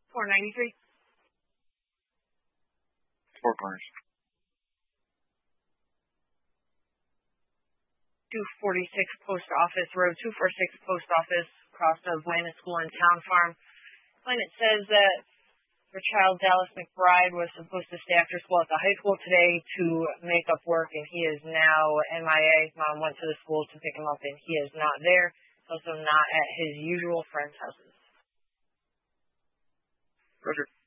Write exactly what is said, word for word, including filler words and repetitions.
four ninety-three. Four Corners. two forty-six Post Office Road, two forty-six Post Office, across of Wayne School and Town Farm. It says that her child, Dallas McBride, was supposed to stay after school at the high school today to make up work, and he is now M I A. Mom went to the school to pick him up, and he is not there. He's also not at his usual friends' houses. Roger.